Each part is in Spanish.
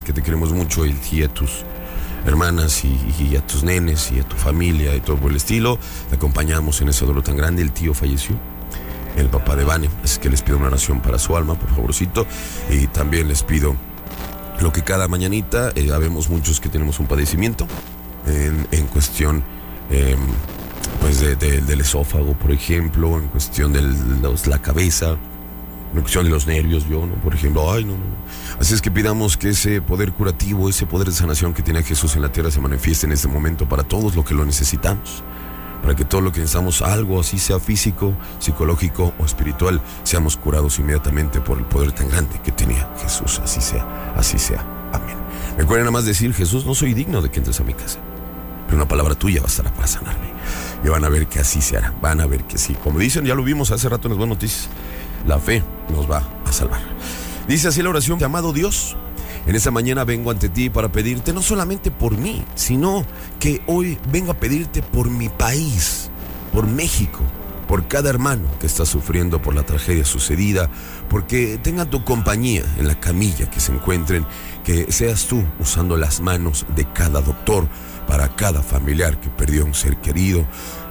que te queremos mucho, y a tus hermanas y a tus nenes y a tu familia y todo por el estilo. Te acompañamos en ese dolor tan grande. El tío falleció, el papá de Vane, así que les pido una oración para su alma, por favorcito. Y también les pido lo que cada mañanita, habemos muchos que tenemos un padecimiento en cuestión pues del esófago, por ejemplo, en cuestión de la cabeza, en cuestión de los nervios, por ejemplo, Así es que pidamos que ese poder curativo, ese poder de sanación que tiene Jesús en la tierra se manifieste en este momento para todos los que lo necesitamos, para que todo lo que necesitamos, algo así sea físico, psicológico o espiritual, seamos curados inmediatamente por el poder tan grande que tenía Jesús. Así sea, así sea. Amén. Recuerden nada más decir: Jesús, no soy digno de que entres a mi casa, pero una palabra tuya bastará para sanarme. Y van a ver que así se hará, van a ver que sí. Como dicen, ya lo vimos hace rato en las buenas noticias, la fe nos va a salvar. Dice así la oración: amado Dios, en esta mañana vengo ante ti para pedirte no solamente por mí, sino que hoy vengo a pedirte por mi país, por México, por cada hermano que está sufriendo por la tragedia sucedida, porque tengan tu compañía en la camilla que se encuentren, que seas tú usando las manos de cada doctor para cada familiar que perdió un ser querido.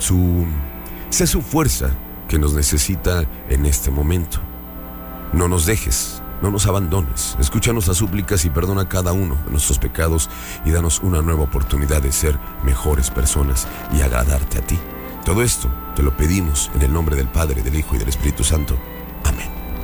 Sé su fuerza que nos necesita en este momento. No nos dejes, no nos abandones. Escúchanos las súplicas y perdona cada uno de nuestros pecados y danos una nueva oportunidad de ser mejores personas y agradarte a ti. Todo esto te lo pedimos en el nombre del Padre, del Hijo y del Espíritu Santo. Amén.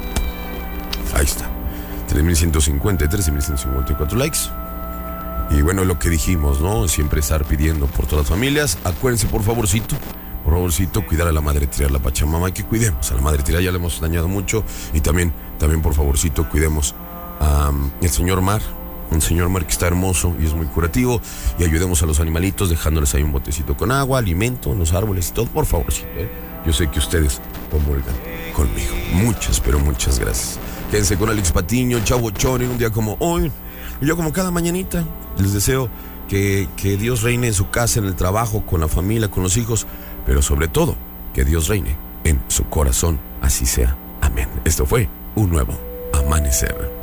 Ahí está. 3,153 y 1,154 likes. Y bueno, lo que dijimos, ¿no? Siempre estar pidiendo por todas las familias. Acuérdense, por favorcito, cuidar a la Madre Tierra, la Pachamama, que cuidemos a la Madre Tierra, ya le hemos dañado mucho. Y también por favorcito, cuidemos a el señor Mar, un señor Mar que está hermoso y es muy curativo. Y ayudemos a los animalitos dejándoles ahí un botecito con agua, alimento, los árboles y todo, por favorcito, ¿eh? Yo sé que ustedes comulgan conmigo. Muchas, pero muchas gracias. Quédense con Alex Patiño, Chavo Chon, en un día como hoy. Y yo, como cada mañanita, les deseo que Dios reine en su casa, en el trabajo, con la familia, con los hijos, pero sobre todo, que Dios reine en su corazón. Así sea. Amén. Esto fue un nuevo amanecer.